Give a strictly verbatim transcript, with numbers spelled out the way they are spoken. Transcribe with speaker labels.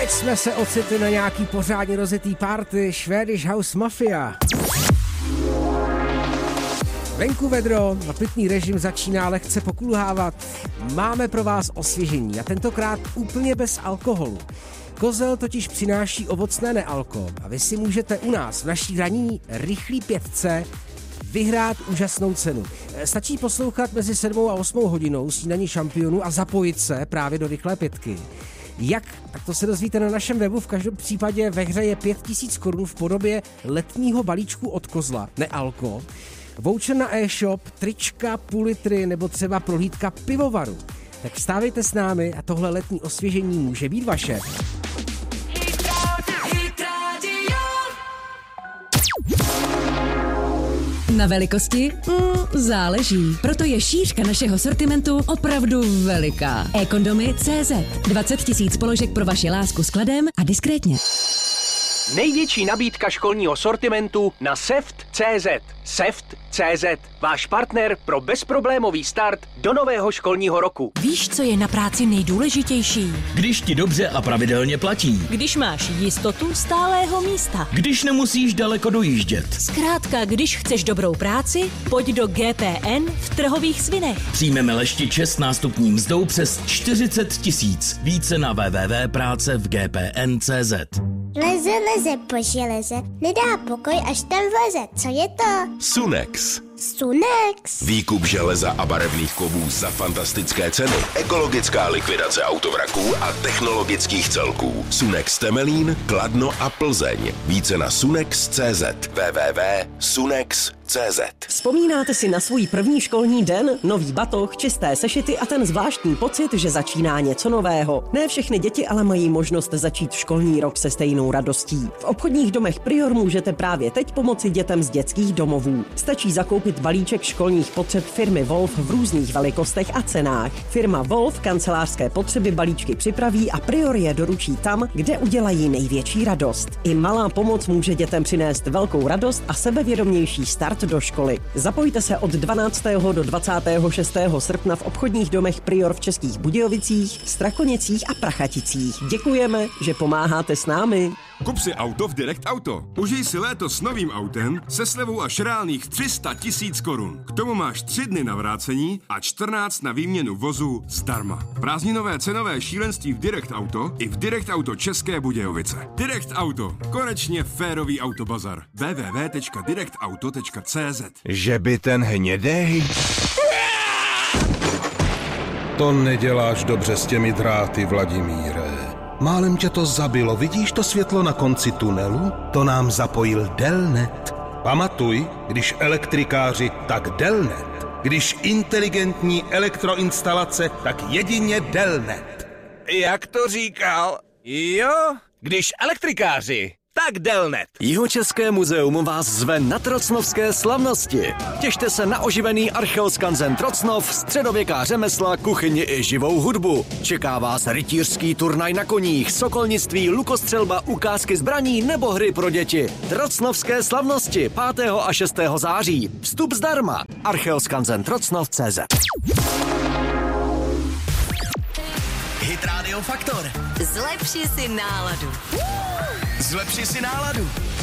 Speaker 1: Teď jsme se ocitli na nějaký pořádně rozjetý party Swedish House Mafia. Venku vedro a pitný režim začíná lehce pokulhávat. Máme pro vás osvěžení a tentokrát úplně bez alkoholu. Kozel totiž přináší ovocné nealko a vy si můžete u nás v naší ranní rychlý pětce vyhrát úžasnou cenu. Stačí poslouchat mezi sedmou a osmou hodinou Snídaní šampionů a zapojit se právě do rychlé pětky. Jak? Tak to se dozvíte na našem webu. V každém případě ve hře je pět tisíc korun v podobě letního balíčku od Kozla, nealko, voucher na e-shop, trička, půl litry nebo třeba prohlídka pivovaru. Tak vstávejte s námi a tohle letní osvěžení může být vaše.
Speaker 2: Na velikosti? Mm, záleží. Proto je šířka našeho sortimentu opravdu veliká. e-kondomy tečka cé zet. dvacet tisíc položek pro vaši lásku s kladem a diskrétně.
Speaker 3: Největší nabídka školního sortimentu na seft tečka cé zet. seft tečka cé zet. Váš partner pro bezproblémový start do nového školního roku.
Speaker 4: Víš, co je na práci nejdůležitější?
Speaker 5: Když ti dobře a pravidelně platí.
Speaker 4: Když máš jistotu stálého místa.
Speaker 5: Když nemusíš daleko dojíždět.
Speaker 4: Zkrátka, když chceš dobrou práci, pojď do G P N v Trhových Svinech.
Speaker 5: Přijmeme leštiče s nástupní mzdou přes čtyřicet tisíc. Více na w w w tečka práce v g p n tečka cé zet.
Speaker 6: Leze, leze po železe, nedá pokoj, až tam vleze. Co je to?
Speaker 7: Sunex.
Speaker 6: Sunex.
Speaker 7: Výkup železa a barevných kovů za fantastické ceny. Ekologická likvidace autovraků a technologických celků. Sunex Temelín, Kladno a Plzeň. Více na sunex tečka cé zet. w w w tečka sunex tečka cé zet.
Speaker 8: Vzpomínáte si na svůj první školní den? Nový batoh, čisté sešity a ten zvláštní pocit, že začíná něco nového. Ne všechny děti ale mají možnost začít školní rok se stejnou radostí. V obchodních domech Prior můžete právě teď pomoci dětem z dětských domovů. Stačí zakoupit balíček školních potřeb firmy Wolf v různých velikostech a cenách. Firma Wolf kancelářské potřeby balíčky připraví a Prior je doručí tam, kde udělají největší radost. I malá pomoc může dětem přinést velkou radost a sebevědomější start do školy. Zapojte se od dvanáctého do dvacátého šestého srpna v obchodních domech Prior v Českých Budějovicích, Strakonicích a Prachaticích. Děkujeme, že pomáháte s námi.
Speaker 9: Kup si auto v Direct Auto. Užij si léto s novým autem se slevou až reálných tři sta tisíc korun. K tomu máš tři dny na vrácení a čtrnáct na výměnu vozu zdarma. Prázdninové cenové šílenství v Direct Auto i v Direct Auto České Budějovice. Direct Auto. Konečně férový autobazar. w w w tečka direct auto tečka cé zet.
Speaker 10: Že by ten hnědej... To neděláš dobře s těmi dráty, Vladimíre. Málem tě to zabilo, vidíš to světlo na konci tunelu? To nám zapojil Delnet. Pamatuj, když elektrikáři, tak Delnet. Když inteligentní elektroinstalace, tak jedině Delnet.
Speaker 11: Jak to říkal? Jo, když elektrikáři, tak Delnet.
Speaker 12: Jihočeské muzeum vás zve na Trocnovské slavnosti. Těšte se na oživený archeoskanzen Trocnov, středověká řemesla, kuchyni i živou hudbu. Čeká vás rytířský turnaj na koních, sokolnictví, lukostřelba, ukázky zbraní nebo hry pro děti. Trocnovské slavnosti pátého a šestého září. Vstup zdarma. archeoskanzen trocnov tečka cé zet.
Speaker 5: Hit Radio Faktor.
Speaker 4: Zlepši si náladu.
Speaker 5: Zlepši si náladu.